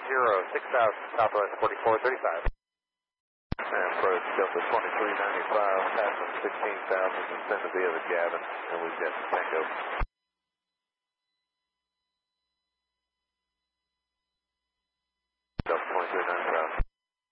6000 Southwest 4435. And approach Delta 2395, passing 16,000 and send to the other cabin, and we've got Tango. Delta 2395.